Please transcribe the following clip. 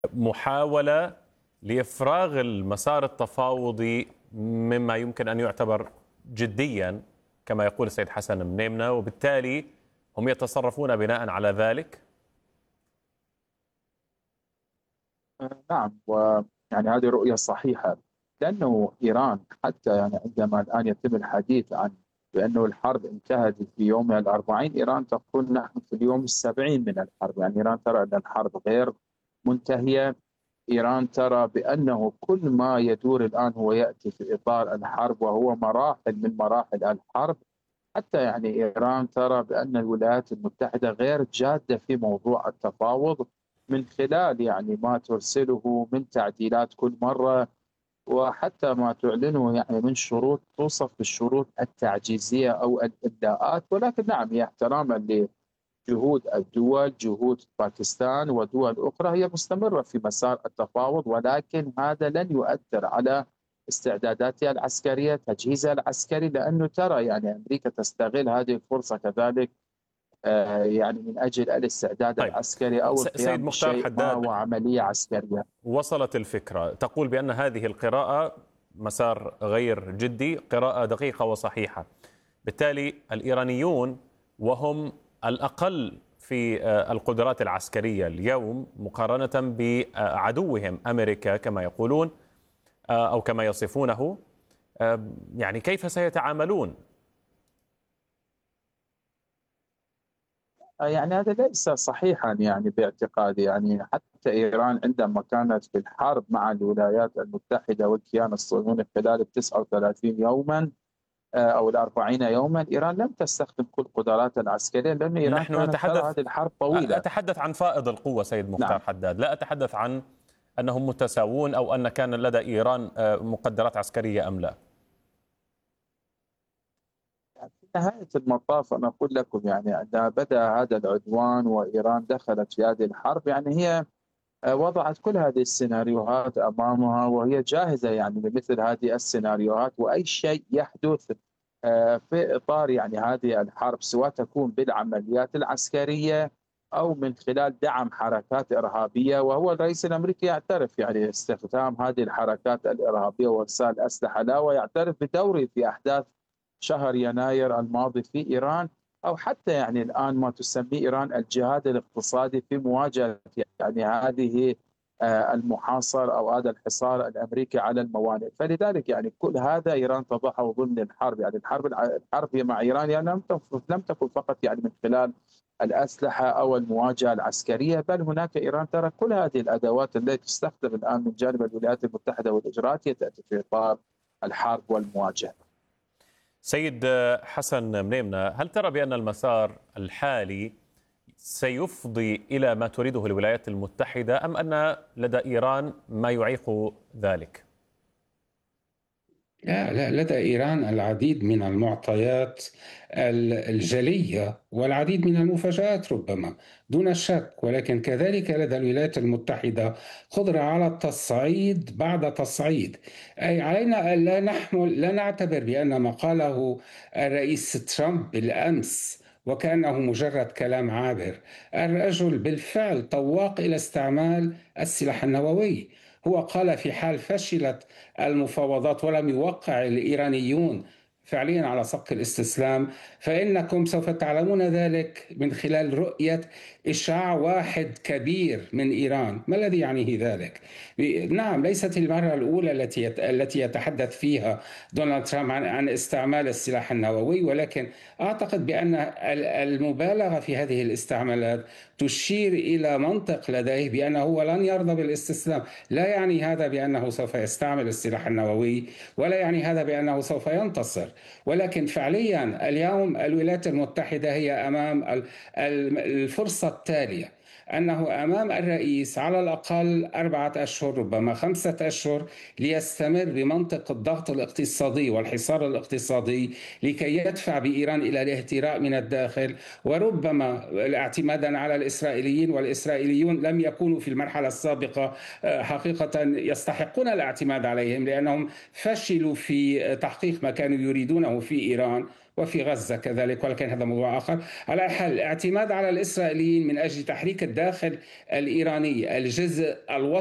محاولة لإفراغ المسار التفاوضي مما يمكن أن يعتبر جديا كما يقول السيد حسن منيمنة، وبالتالي هم يتصرفون بناء على ذلك. نعم، ويعني هذه رؤية صحيحة، لأنه إيران حتى يعني عندما الآن يتم الحديث عن بأنه الحرب انتهت في يوم الأربعين، إيران تقول نحن في اليوم السبعين من الحرب. يعني إيران ترى أن الحرب غير منتهية. إيران ترى بأنه كل ما يدور الآن هو يأتي في إطار الحرب، وهو مراحل من مراحل الحرب. حتى يعني إيران ترى بأن الولايات المتحدة غير جادة في موضوع التفاوض، من خلال يعني ما ترسله من تعديلات كل مرة، وحتى ما تعلنه يعني من شروط توصف بالشروط التعجيزية أو الإبداءات. ولكن نعم، هي احتراما لجهود الدول، جهود باكستان ودول أخرى، هي مستمرة في مسار التفاوض، ولكن هذا لن يؤثر على استعداداتها العسكرية، تجهيزها العسكري، لأنه ترى يعني أمريكا تستغل هذه الفرصة كذلك يعني من أجل الاستعداد طيب العسكري أو سيد القيام مختار بشيء ما حداد، وعملية عسكرية. وصلت الفكرة تقول بأن هذه القراءة مسار غير جدي، قراءة دقيقة وصحيحة. بالتالي الإيرانيون وهم الأقل في القدرات العسكرية اليوم مقارنة بعدوهم أمريكا كما يقولون أو كما يصفونه، يعني كيف سيتعاملون؟ يعني هذا ليس صحيحا يعني باعتقادي. يعني حتى إيران عندما كانت في الحرب مع الولايات المتحدة والكيان الصهيوني خلال 39 يوما أو 40 يوما، إيران لم تستخدم كل قدراتها العسكرية، لأن إيران نحن كانت ترى نتحدث، هذه الحرب طويلة. أتحدث عن فائض القوة سيد مختار نعم، حداد، لا أتحدث عن أنهم متساوون أو أن كان لدى إيران مقدرات عسكرية أم لا. في نهاية المطاف أنا أقول لكم يعني عندما بدأ هذا العدوان وإيران دخلت في هذه الحرب، يعني هي وضعت كل هذه السيناريوهات أمامها، وهي جاهزة يعني لمثل هذه السيناريوهات، وأي شيء يحدث في إطار يعني هذه الحرب، سواء تكون بالعمليات العسكرية أو من خلال دعم حركات إرهابية. وهو الرئيس الأمريكي يعترف يعني استخدام هذه الحركات الإرهابية وإرسال أسلحة لها، ويعترف بدوره في أحداث شهر يناير الماضي في إيران، أو حتى يعني الآن ما تسميه إيران الجهاد الاقتصادي في مواجهة يعني هذه المحاصر أو هذا الحصار الأمريكي على الموانئ. فلذلك يعني كل هذا إيران تضعه ضمن الحرب. يعني الحرب هي مع إيران يعني لم تكن فقط يعني من خلال الأسلحة أو المواجهة العسكرية، بل هناك إيران ترى كل هذه الأدوات التي تستخدم الآن من جانب الولايات المتحدة والإجراءات هي تأتي في إطار الحرب والمواجهة. سيد حسن منيمنة، هل ترى بأن المسار الحالي سيفضي إلى ما تريده الولايات المتحدة أم أن لدى إيران ما يعيق ذلك؟ لا، لدى إيران العديد من المعطيات الجلية والعديد من المفاجآت ربما دون شك، ولكن كذلك لدى الولايات المتحدة قدرة على التصعيد بعد تصعيد. أي علينا أن لا نعتبر بأن ما قاله الرئيس ترامب بالأمس وكأنه مجرد كلام عابر. الرجل بالفعل طواق إلى استعمال السلاح النووي. هو قال في حال فشلت المفاوضات ولم يوقع الإيرانيون فعليا على صك الاستسلام، فإنكم سوف تعلمون ذلك من خلال رؤية إشعاع واحد كبير من إيران. ما الذي يعنيه ذلك؟ نعم، ليست المرة الأولى التي يتحدث فيها دونالد ترامب عن استعمال السلاح النووي، ولكن أعتقد بأن المبالغة في هذه الاستعمالات تشير إلى منطق لديه بأنه لن يرضى بالاستسلام. لا يعني هذا بأنه سوف يستعمل السلاح النووي، ولا يعني هذا بأنه سوف ينتصر، ولكن فعليا اليوم الولايات المتحدة هي أمام الفرصة التالية، أنه أمام الرئيس على الأقل 4 أشهر ربما 5 أشهر ليستمر بمنطق الضغط الاقتصادي والحصار الاقتصادي لكي يدفع بإيران إلى الاهتراء من الداخل، وربما اعتمادا على الإسرائيليين، والإسرائيليون لم يكونوا في المرحلة السابقة حقيقة يستحقون الاعتماد عليهم، لأنهم فشلوا في تحقيق ما كانوا يريدونه في إيران، وفي غزة كذلك، ولكن هذا موضوع آخر. على حال الاعتماد على الإسرائيليين من أجل تحريك الداخل الإيراني الجزء الوطني